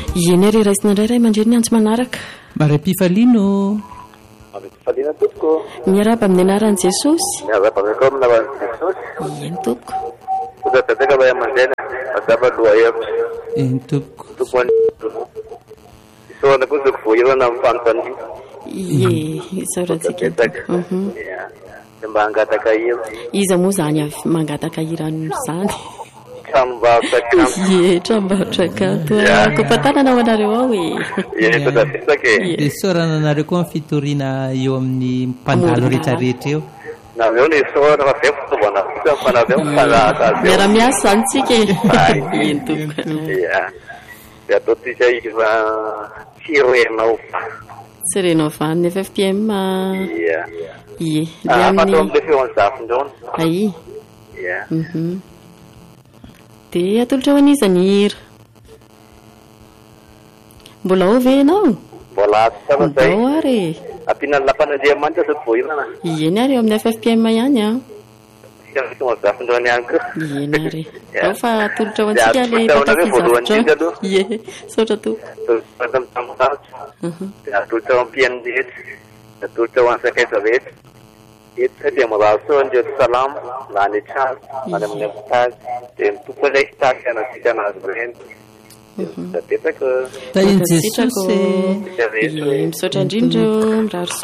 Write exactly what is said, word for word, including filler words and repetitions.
Eny ary raisina indray ray mandreny ny antso manaraka. Maram-pifaliano. Maram-pifaliana tompoko. Miaraba amin'ny anaran'i Jesosy. Miaraba aminao amin'ny anaran'i Jesosy. Eny tompoko. Kotatanteka ray aman-dreny mazava loha hevitra. Eny tompoko. Tompoko any isorana koa zoko voahirana amin'ny fanontaniana. Ie, isaorantsika. Mhm. Dia mba hangataka hira. Iza moa zany avy mangataka hira izany. Tranombarotra kanto. Ie, tranombarotra kanto. Kompatanana ho anareo ao e. Ie, tadafisaka e. Dia saorana anareo koa amin'ny fitoriana eo amin'ny mpandalo rehetrarehetra eo. Nareo ny saorana fa be fitaovana vita fa nareo mifanaraka azy eo. Miara-miasa zany tsika e. Eny tompoko. Ia. Dia atao tsika iva tsirenao. Tsirenao vany ny F F P M. Ia. Ie. Ah, fatao amin'ilay feon'ny zafin-drony. Ai. Ia. Mhm. Dia atolotra ho an'iza ny hira? Mbola ao ve ianao? Mbola ato tsara zay. Ao ary. Ampiana ny lampan'Andriamanitra zao voahirana. Eny ary eo amin'ny F F P M ihany a. Tsika ny feon'ny zafin-drony ihany koa. Eny ary. Ao fa atolotra ho antsika ilay mpatafy-javitra. Ie, saotra to. Atolotra amin'ny tamonaratra. Dia atolotra ho ampian'ny rehetra. Atolotra ho an'ny sakaiza rehetra. Eto dia miraharo soa ny Jery salama na any an-trano na any amin'ny avitazy dia mitompo ilay sitary anasika anazy ireny. Dia betsaka. Tahin'i Jesosy. Ie, misaotra indrindra miraharo soa.